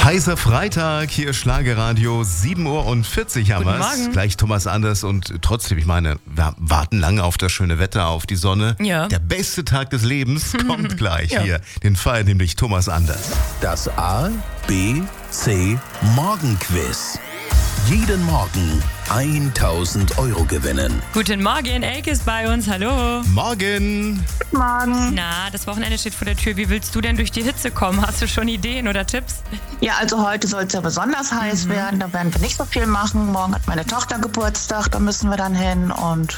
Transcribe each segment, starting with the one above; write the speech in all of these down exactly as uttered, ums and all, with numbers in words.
Heißer Freitag, hier Schlagerradio, sieben Uhr vierzig haben Guten wir's. Morgen. Gleich Thomas Anders und trotzdem, ich meine, wir warten lange auf das schöne Wetter, auf die Sonne. Ja. Der beste Tag des Lebens kommt gleich Ja. hier. Den feiert nämlich Thomas Anders. Das A, B, C Morgenquiz. Jeden Morgen tausend Euro gewinnen. Guten Morgen, Elke ist bei uns, hallo. Morgen! Morgen. Na, das Wochenende steht vor der Tür. Wie willst du denn durch die Hitze kommen? Hast du schon Ideen oder Tipps? Ja, also heute soll es ja besonders heiß werden. Da werden wir nicht so viel machen. Morgen hat meine Tochter Geburtstag, da müssen wir dann hin. Und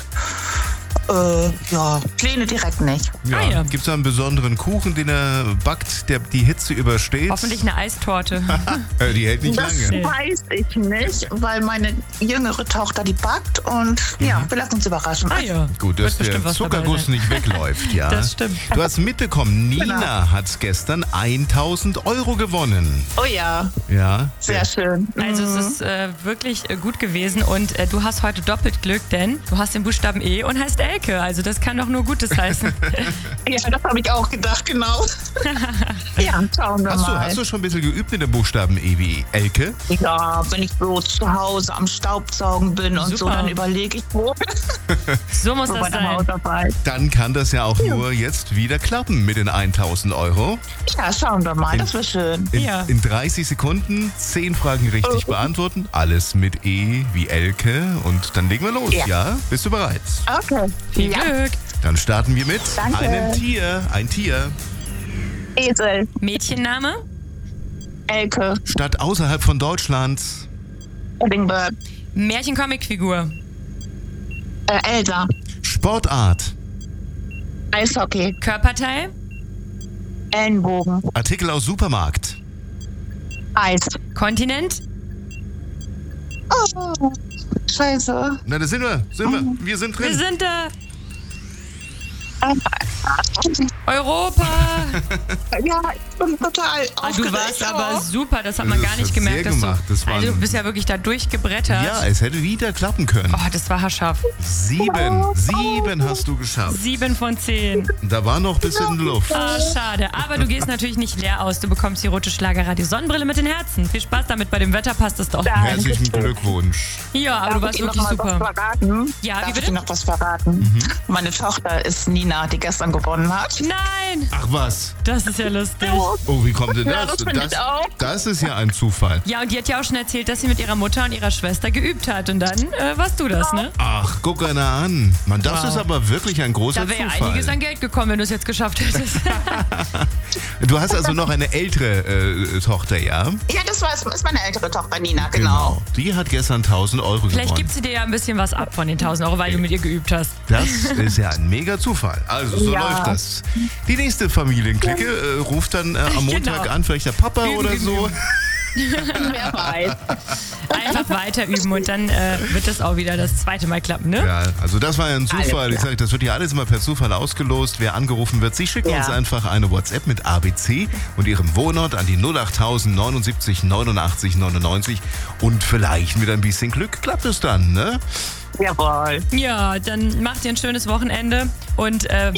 äh, ja, Pläne direkt nicht. Ja. Ah, ja. Gibt es einen besonderen Kuchen, den er backt, der die Hitze übersteht? Hoffentlich eine Eistorte. Äh, die hält nicht Das lange. weiß ich nicht, weil meine jüngere Tochter die backt. Und ja, wir lassen uns überraschen. Ah ja. Gut, Wird dass der bestimmt was dabei Zuckerguss sein. nicht wegläuft, ja. Das stimmt. Du hast mitbekommen, Nina Genau. hat gestern tausend Euro gewonnen. Oh ja, Ja. sehr schön. Also es ist äh, wirklich äh, gut gewesen und äh, du hast heute doppelt Glück, denn du hast den Buchstaben E und heißt Elke. Also das kann doch nur Gutes heißen. Ja, das habe ich auch gedacht, genau. Ja, schauen wir Hast du, mal. hast du schon ein bisschen geübt mit dem Buchstaben E wie Elke? Ja, wenn ich so zu Hause am Staubsaugen bin und so, Super. dann überlege ich, wo, So muss wo das bei der sein. Hausarbeit. Dann kann das ja auch nur jetzt wieder klappen mit den tausend Euro. Ja, schauen wir mal, das wäre schön. In, Ja. in dreißig Sekunden zehn Fragen richtig Oh. beantworten. Alles mit E wie Elke. Und dann legen wir los, ja? Ja. Bist du bereit? Okay. Viel Ja. Glück. Dann starten wir mit Danke. einem Tier. Ein Tier. Esel, Mädchenname? Elke, Stadt außerhalb von Deutschland. Edinburgh, Märchen-Comicfigur. äh, Elsa, Sportart. Eishockey, Körperteil? Ellenbogen, Artikel aus Supermarkt. Eis. Kontinent? Oh, scheiße. Na, da sind wir. Sind wir. Wir sind Wir drin. sind da. Europa. Ja, ich bin total Ah, du aufgeregt. warst aber Oh. super, das hat man Das gar nicht hat gemerkt. sehr Dass gemacht, du, das war also du ein- bist ja wirklich da durchgebrettert. Ja, es hätte wieder klappen können. Oh, das war haarscharf. Sieben. Sieben hast du geschafft. Sieben von zehn. Da war noch ein bisschen Luft. Ah, schade. Aber du gehst natürlich nicht leer aus. Du bekommst die rote Schlagerradio Sonnenbrille mit den Herzen. Viel Spaß damit. Bei dem Wetter passt es doch. Danke. Herzlichen Glückwunsch. Ja, aber du Darf warst ich Ihnen wirklich noch mal super. Was verraten? Ja, wie Darf bitte? ich Ihnen noch was verraten? Meine Tochter ist Nina, die gestern gewonnen hat. Nein, Ach was. das ist ja lustig. Oh, wie kommt denn Ja, das? das finde ich auch. das ist ja ein Zufall. Ja, und die hat ja auch schon erzählt, dass sie mit ihrer Mutter und ihrer Schwester geübt hat. Und dann äh, warst du das, ne? Ach, guck einer an. Man, das Wow. ist aber wirklich ein großer Da wäre ja Zufall. einiges an Geld gekommen, wenn du es jetzt geschafft hättest. Du hast also noch eine ältere äh, Tochter, ja? Ja, das war, ist meine ältere Tochter Nina, genau. Die hat gestern tausend Euro Vielleicht gewonnen. gibt sie dir ja ein bisschen was ab von den tausend Euro, weil du mit ihr geübt hast. Das ist ja ein mega Zufall. Also so Ja. läuft das. Die nächste Familienklicke äh, ruft dann äh, am Montag Genau. an, vielleicht der Papa Üben, oder üben, so. üben. Wer weiß. Einfach weiter üben und dann äh, wird das auch wieder das zweite Mal klappen, ne? Ja, also das war ja ein Alles Zufall. Ich klar. sage, das wird ja alles immer per Zufall ausgelost. Wer angerufen wird, Sie schicken Ja. uns einfach eine WhatsApp mit A B C und Ihrem Wohnort an die null achttausend neunundsiebzig neunundachtzig neunundneunzig und vielleicht mit ein bisschen Glück klappt es dann, ne? Jawohl. Ja, dann macht ihr ein schönes Wochenende und äh,